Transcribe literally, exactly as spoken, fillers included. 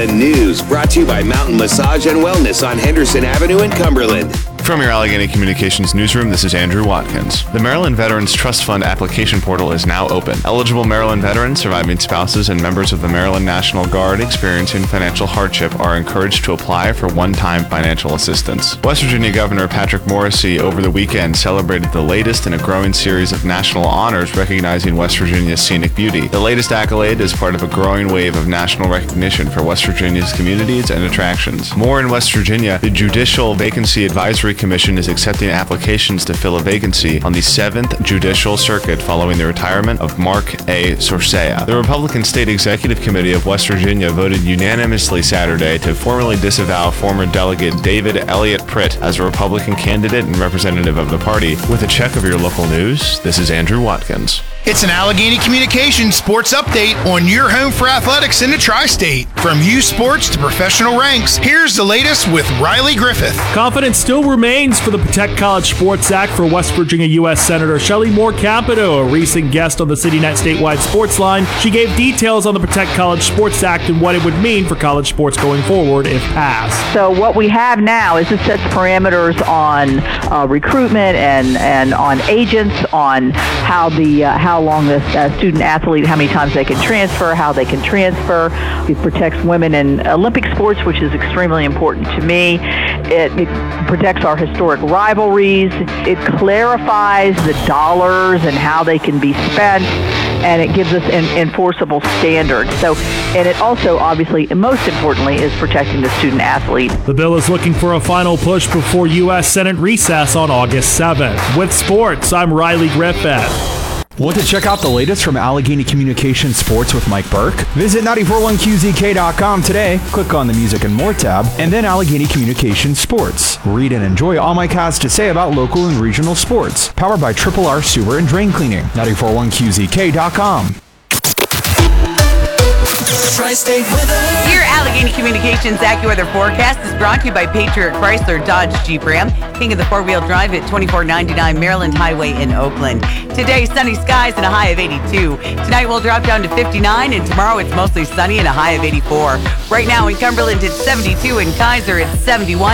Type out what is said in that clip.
News brought to you by Mountain Massage and Wellness on Henderson Avenue in Cumberland. From your Allegheny Communications newsroom, this is Andrew Watkins. The Maryland Veterans Trust Fund application portal is now open. Eligible Maryland veterans, surviving spouses, and members of the Maryland National Guard experiencing financial hardship are encouraged to apply for one-time financial assistance. West Virginia Governor Patrick Morrisey over the weekend celebrated the latest in a growing series of national honors recognizing West Virginia's scenic beauty. The latest accolade is part of a growing wave of national recognition for West Virginia's communities and attractions. More in West Virginia, the Judicial Vacancy Advisory Commission is accepting applications to fill a vacancy on the seventh Judicial Circuit following the retirement of Mark A. Sorcea. The Republican State Executive Committee of West Virginia voted unanimously Saturday to formally disavow former Delegate David Elliott Pritt as a Republican candidate and representative of the party. With a check of your local news, this is Andrew Watkins. It's an Allegheny Communications sports update on your home for athletics in the tri-state. From youth sports to professional ranks, here's the latest with Riley Griffith. Confidence still remains for the Protect College Sports Act for West Virginia U S Senator Shelley Moore Capito, a recent guest on the CityNet statewide sports line. She gave details on the Protect College Sports Act and what it would mean for college sports going forward if passed. So what we have now is it sets parameters on uh, recruitment and, and on agents, on how the uh, how long the uh, student athlete, how many times they can transfer, how they can transfer. It protects women in Olympic sports, which is extremely important to me. It, it protects our historic rivalries. It clarifies the dollars and how they can be spent, and it gives us an enforceable standard. So, and it also, obviously, and most importantly, is protecting the student athlete. The bill is looking for a final push before U S Senate recess on August seventh. With sports, I'm Riley Griffith. Want to check out the latest from Allegheny Communications Sports with Mike Burke? Visit nine four one Q Z K dot com today, click on the Music and More tab, and then Allegheny Communications Sports. Read and enjoy all Mike has to say about local and regional sports. Powered by Triple R Sewer and Drain Cleaning. nine four one Q Z K dot com. Tri-State weather. Your Allegheny Communications AccuWeather forecast is brought to you by Patriot Chrysler Dodge Jeep Ram, king of the four-wheel drive at twenty-four ninety-nine Maryland Highway in Oakland. Today, sunny skies and a high of eighty-two. Tonight, we'll drop down to fifty-nine, and tomorrow it's mostly sunny and a high of eighty-four. Right now in Cumberland, it's seventy-two, and Kaiser, it's seventy-one.